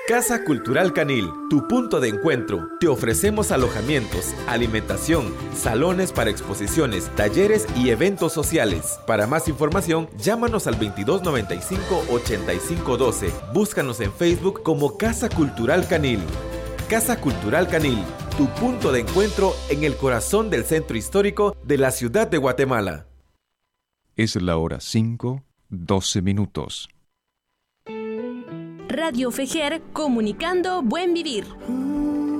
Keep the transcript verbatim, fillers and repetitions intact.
Casa Cultural Canil, tu punto de encuentro. Te ofrecemos alojamientos, alimentación, salones para exposiciones, talleres y eventos sociales. Para más información, llámanos al veintidós noventa y cinco, ochenta y cinco doce. Búscanos en Facebook como Casa Cultural Canil. Casa Cultural Canil, tu punto de encuentro en el corazón del centro histórico de la ciudad de Guatemala. Es la hora cinco, doce minutos. Radio Fejer, comunicando buen vivir.